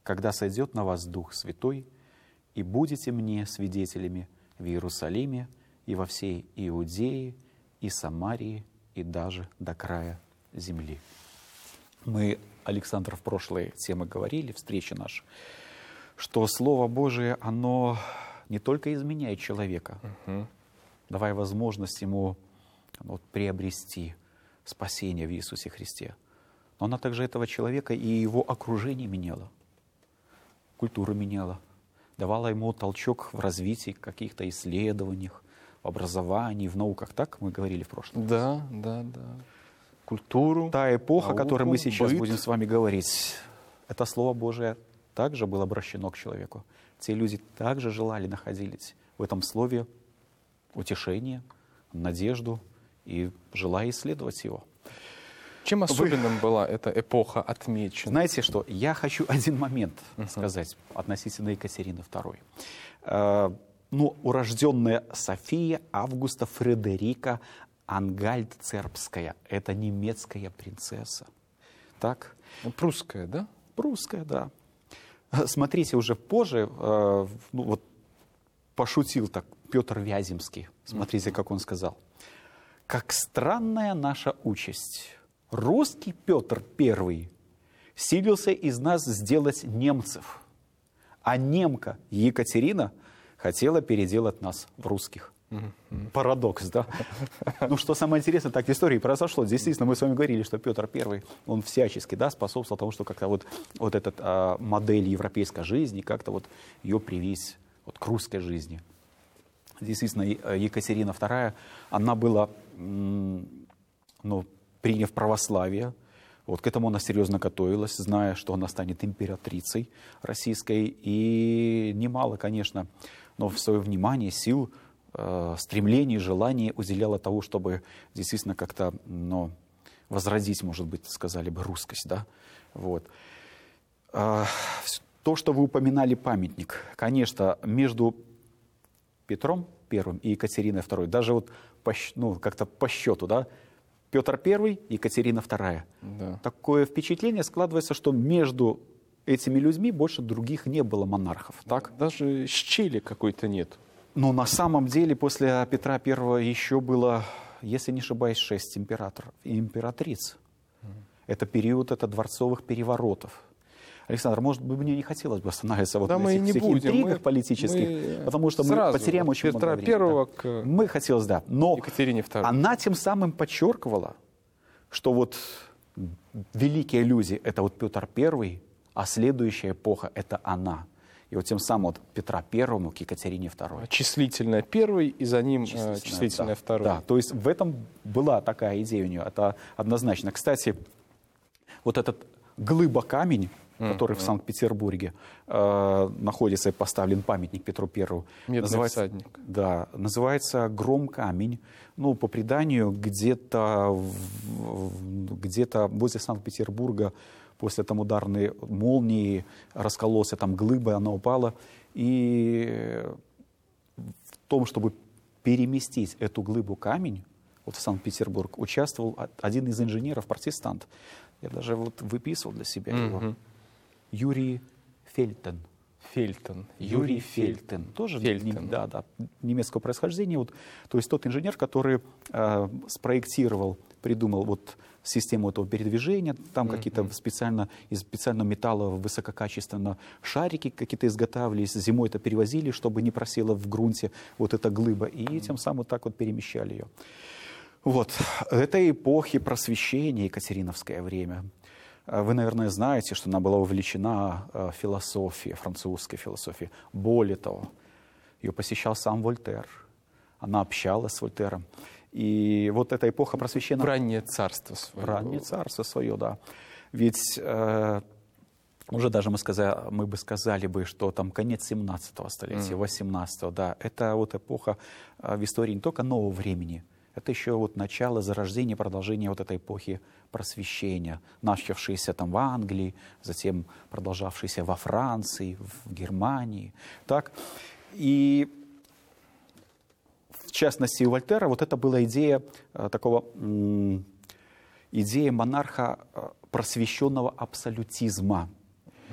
когда сойдет на вас Дух Святой, и будете мне свидетелями в Иерусалиме и во всей Иудее и Самарии и даже до края земли». Мы, Александр, в прошлой теме говорили, встрече нашей, что Слово Божие, оно не только изменяет человека, давая возможность ему приобрести спасение в Иисусе Христе, но оно также этого человека и его окружение меняло, культуру меняло, давала ему толчок в развитии, каких-то исследованиях, в образовании, в науках. Так мы говорили в прошлом? Да. Культуру, та эпоха, науку, о которой мы сейчас быт. будем с вами говорить, это Слово Божие также было обращено к человеку. Те люди также желали находить в этом Слове утешение, надежду и желая исследовать его. Чем особенным была эта эпоха отмечена? Знаете что, я хочу один момент сказать относительно Екатерины II. Урожденная София Августа Фредерика Ангальд-Цербская. Это немецкая принцесса. Так? Прусская, да? Прусская, да. Смотрите, уже позже, пошутил так Петр Вяземский. Смотрите, как он сказал. «Как странная наша участь. Русский Петр I силился из нас сделать немцев, а немка Екатерина хотела переделать нас в русских». Парадокс, да? Что самое интересное, так в истории произошло. Действительно, мы с вами говорили, что Петр I, он всячески, способствовал тому, что как-то вот эта модель европейской жизни, как-то ее привить к русской жизни. Действительно, Екатерина II, она была, приняв православие, к этому она серьезно готовилась, зная, что она станет императрицей российской, и немало, конечно, но в свое внимание, сил, стремлений, желаний уделяла того, чтобы действительно как-то, возродить, может быть, сказали бы, русскость, да, То, что вы упоминали памятник, конечно, между Петром I и Екатериной II, даже как-то по счету, да, Петр I, Екатерина II. Да. Такое впечатление складывается, что между этими людьми больше других не было монархов, так? Даже щели какой-то нет. Но на самом деле после Петра I еще было, если не ошибаюсь, 6 императоров и императриц. Это период дворцовых переворотов. Александр, может быть, мне не хотелось бы останавливаться на этих интригах политических, потому что мы потеряем очень много времени. Петра I к мы хотелось, да. Но Екатерине II. Она тем самым подчеркивала, что великие люди — это Петр I, а следующая эпоха — это она. И тем самым Петра I к Екатерине II. Числительная первый, и за ним числительная второй. Да, то есть в этом была такая идея у нее, это однозначно. Кстати, этот глыба-камень, который в Санкт-Петербурге находится и поставлен памятник Петру I. Медный всадник. Да, называется Гром-камень. По преданию, где-то возле Санкт-Петербурга после ударной молнии раскололся глыба, она упала. И в том, чтобы переместить эту глыбу-камень в Санкт-Петербург, участвовал один из инженеров, протестант. Я даже выписывал для себя его. Юрий Фельтен. Юрий Фельтен. Тоже немецкого происхождения. То есть тот инженер, который спроектировал, придумал систему этого передвижения. Там какие-то из специального металла высококачественно шарики какие-то изготавливались. Зимой это перевозили, чтобы не просела в грунте эта глыба. И тем самым так перемещали ее. Это эпохи просвещения, екатериновское время. Вы, наверное, знаете, что она была увлечена философией, французской философией. Более того, ее посещал сам Вольтер. Она общалась с Вольтером. И эта эпоха просвещения... Раннее царство свое. Раннее царство свое, да. Ведь уже даже мы бы сказали, что конец 17-го столетия, 18-го, да. Это эпоха в истории не только нового времени, это еще начало зарождения, продолжения этой эпохи просвещения, начавшейся в Англии, затем продолжавшейся во Франции, в Германии. Так? И в частности у Вольтера это была идея идея монарха просвещенного абсолютизма.